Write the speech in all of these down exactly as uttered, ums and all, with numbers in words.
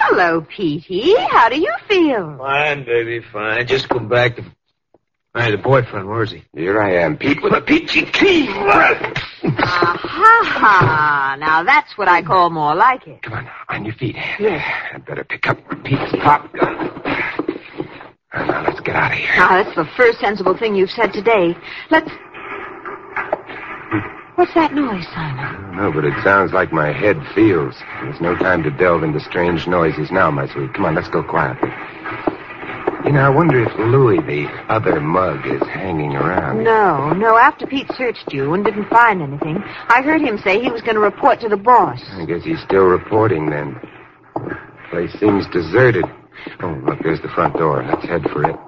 Hello, Petey. How do you feel? Fine, baby, fine. Just come back to... Hey, the boyfriend, where is he? Here I am, Pete, with a peachy keen. Aha! Now that's what I call more like it. Come on, on your feet. Yes. I'd better pick up Pete's pop gun. Now, let's get out of here. Now, that's the first sensible thing you've said today. Let's... What's that noise, Simon? I don't know, but it sounds like my head feels. There's no time to delve into strange noises now, my sweet. Come on, let's go quietly. You know, I wonder if Louis, the other mug, is hanging around. No, no. After Pete searched you and didn't find anything, I heard him say he was going to report to the boss. I guess he's still reporting, then. The place seems deserted. Oh, look, there's the front door. Let's head for it.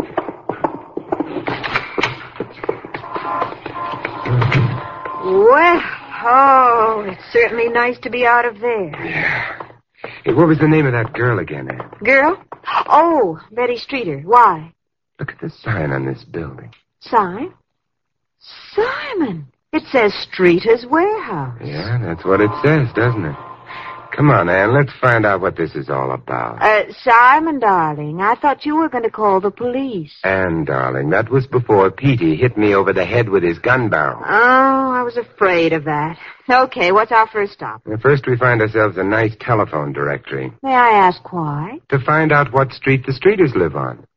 Well, oh, it's certainly nice to be out of there. Yeah. Hey, what was the name of that girl again, Ann? Girl? Oh, Betty Streeter. Why? Look at the sign on this building. Sign? Simon, it says Streeter's Warehouse. Yeah, that's what it says, doesn't it? Come on, Ann, let's find out what this is all about. Uh, Simon, darling, I thought you were going to call the police. Ann, darling, that was before Petey hit me over the head with his gun barrel. Oh, I was afraid of that. Okay, what's our first stop? Well, first we find ourselves a nice telephone directory. May I ask why? To find out what street the Streeters live on.